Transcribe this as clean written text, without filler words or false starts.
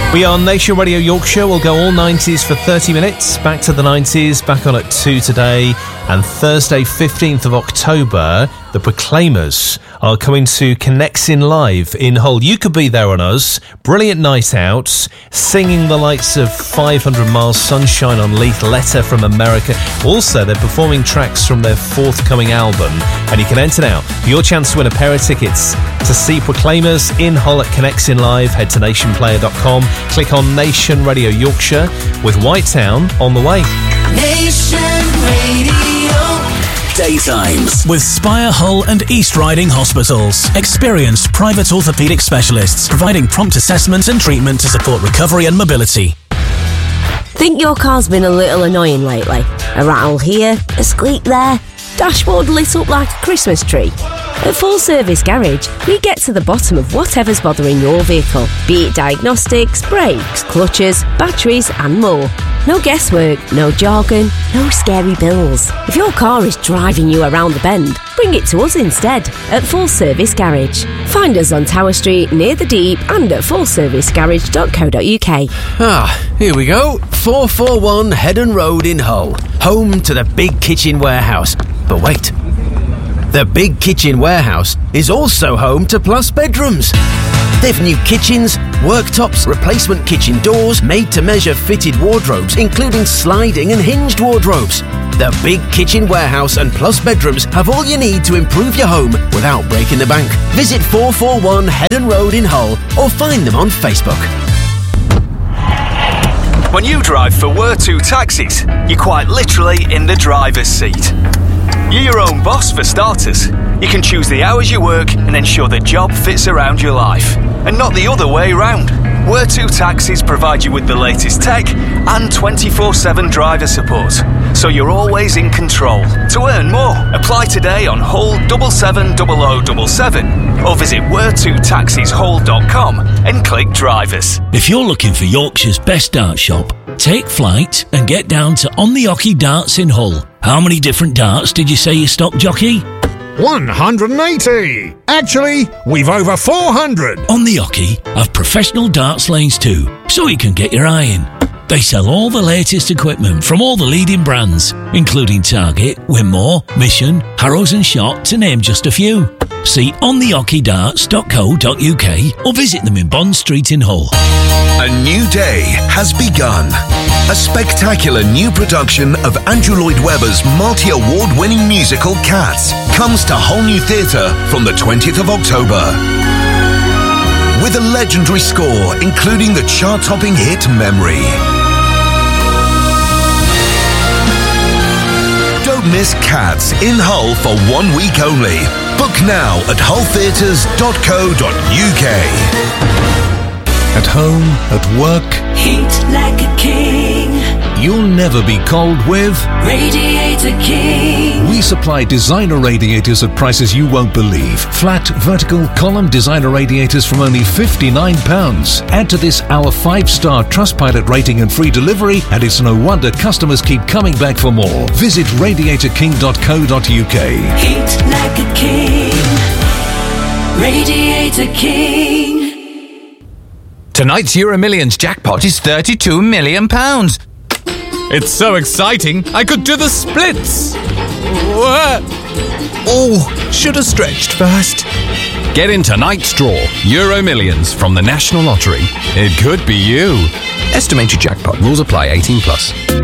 We are Nation Radio Yorkshire. We'll go all 90s for 30 minutes. Back to the 90s, back on at 2 today. And Thursday, 15th of October, the Proclaimers are coming to Connexin Live in Hull. You could be there on us. Brilliant night out, singing the likes of 500 Miles, Sunshine on Leith, Letter from America. Also, they're performing tracks from their forthcoming album. And you can enter now for your chance to win a pair of tickets to see Proclaimers in Hull at Connexin Live. Head to nationplayer.com. Click on Nation Radio Yorkshire with Whitetown on the way. Nation Radio. Daytimes with Spire Hull and East Riding Hospitals. Experienced private orthopaedic specialists providing prompt assessment and treatment to support recovery and mobility. Think your car's been a little annoying lately? A rattle here, a squeak there, dashboard lit up like a Christmas tree? At Full Service Garage, we get to the bottom of whatever's bothering your vehicle, be it diagnostics, brakes, clutches, batteries and more. No guesswork, no jargon, no scary bills. If your car is driving you around the bend, bring it to us instead at Full Service Garage. Find us on Tower Street near the Deep and at fullservicegarage.co.uk. Here we go. 441 Headon Road in Hull, home to the Big Kitchen Warehouse. But wait, the Big Kitchen Warehouse is also home to Plus Bedrooms. They've new kitchens, worktops, replacement kitchen doors, made-to-measure fitted wardrobes, including sliding and hinged wardrobes. The Big Kitchen Warehouse and Plus Bedrooms have all you need to improve your home without breaking the bank. Visit 441 Headon Road in Hull or find them on Facebook. When you drive for Where2 Taxis, you're quite literally in the driver's seat. You're your own boss for starters. You can choose the hours you work and ensure the job fits around your life. And not the other way round. Where2 Taxis provide you with the latest tech and 24/7 driver support, so you're always in control. To earn more, apply today on Hull 770077 or visit where2taxishull.com and click drivers. If you're looking for Yorkshire's best dart shop, take flight and get down to On the Hockey Darts in Hull. How many different darts did you say you stock, jockey? 180! Actually, we've over 400! On the Hockey have professional darts lanes too, so you can get your eye in. They sell all the latest equipment from all the leading brands, including Target, Winmore, Mission, Harrows and Shot, to name just a few. See onthehockeydarts.co.uk or visit them in Bond Street in Hull. A new day has begun. A spectacular new production of Andrew Lloyd Webber's multi-award-winning musical Cats comes to Hull New Theatre from the 20th of October. With a legendary score including the chart-topping hit Memory. Don't miss Cats in Hull for 1 week only. Book now at hulltheatres.co.uk. At home, at work, Heat like a king. you'll never be cold with Radiator King. We supply designer radiators at prices you won't believe. Flat, vertical, column designer radiators from only £59. Add to this our 5-star Trustpilot rating and free delivery, and it's no wonder customers keep coming back for more. Visit radiatorking.co.uk. Heat like a king. Radiator King. Tonight's Euro Millions jackpot is £32 million. It's so exciting, I could do the splits. Oh, should have stretched first. Get in tonight's draw, Euro Millions from the National Lottery. It could be you. Estimated jackpot. Rules apply. 18+.